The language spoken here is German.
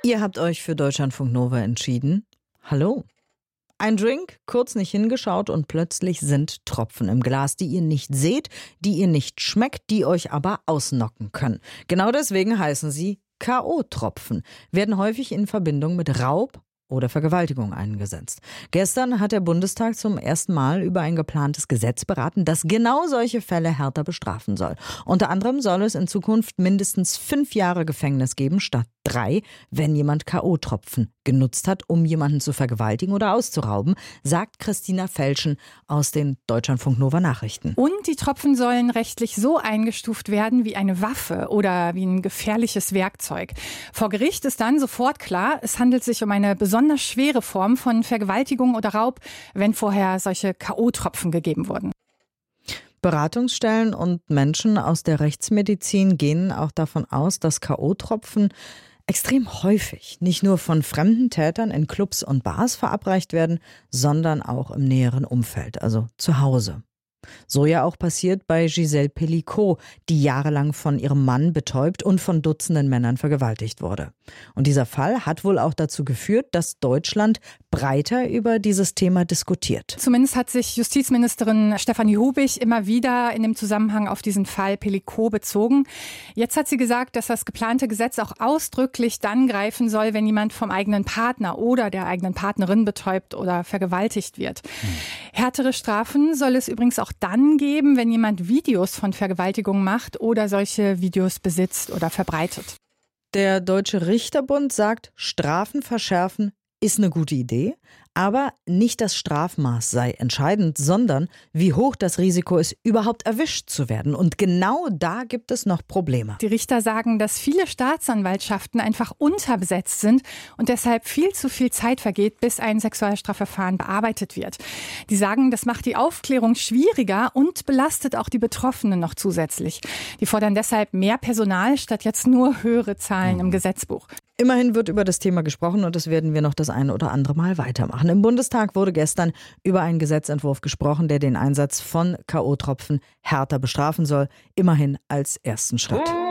Ihr habt euch für Deutschlandfunk Nova entschieden. Hallo. Ein Drink, kurz nicht hingeschaut und plötzlich sind Tropfen im Glas, die ihr nicht seht, die ihr nicht schmeckt, die euch aber ausnocken können. Genau deswegen heißen sie K.O.-Tropfen, werden häufig in Verbindung mit Raub oder Vergewaltigung eingesetzt. Gestern hat der Bundestag zum ersten Mal über ein geplantes Gesetz beraten, das genau solche Fälle härter bestrafen soll. Unter anderem soll es in Zukunft mindestens 5 Jahre Gefängnis geben, statt 3, wenn jemand K.O.-Tropfen genutzt hat, um jemanden zu vergewaltigen oder auszurauben, sagt Christina Felschen aus den Deutschlandfunk Nova Nachrichten. Und die Tropfen sollen rechtlich so eingestuft werden wie eine Waffe oder wie ein gefährliches Werkzeug. Vor Gericht ist dann sofort klar, es handelt sich um eine besonders schwere Form von Vergewaltigung oder Raub, wenn vorher solche K.O.-Tropfen gegeben wurden. Beratungsstellen und Menschen aus der Rechtsmedizin gehen auch davon aus, dass K.O.-Tropfen extrem häufig nicht nur von fremden Tätern in Clubs und Bars verabreicht werden, sondern auch im näheren Umfeld, also zu Hause. So ja auch passiert bei Gisèle Pelicot, die jahrelang von ihrem Mann betäubt und von Dutzenden Männern vergewaltigt wurde. Und dieser Fall hat wohl auch dazu geführt, dass Deutschland breiter über dieses Thema diskutiert. Zumindest hat sich Justizministerin Stefanie Hubig immer wieder in dem Zusammenhang auf diesen Fall Pelicot bezogen. Jetzt hat sie gesagt, dass das geplante Gesetz auch ausdrücklich dann greifen soll, wenn jemand vom eigenen Partner oder der eigenen Partnerin betäubt oder vergewaltigt wird. Härtere Strafen soll es übrigens auch dann geben, wenn jemand Videos von Vergewaltigungen macht oder solche Videos besitzt oder verbreitet. Der Deutsche Richterbund sagt, Strafen verschärfen ist eine gute Idee, aber nicht das Strafmaß sei entscheidend, sondern wie hoch das Risiko ist, überhaupt erwischt zu werden. Und genau da gibt es noch Probleme. Die Richter sagen, dass viele Staatsanwaltschaften einfach unterbesetzt sind und deshalb viel zu viel Zeit vergeht, bis ein Sexualstrafverfahren bearbeitet wird. Die sagen, das macht die Aufklärung schwieriger und belastet auch die Betroffenen noch zusätzlich. Die fordern deshalb mehr Personal statt jetzt nur höhere Zahlen im Gesetzbuch. Immerhin wird über das Thema gesprochen und das werden wir noch das ein oder andere Mal weitermachen. Im Bundestag wurde gestern über einen Gesetzentwurf gesprochen, der den Einsatz von K.O.-Tropfen härter bestrafen soll. Immerhin als ersten Schritt.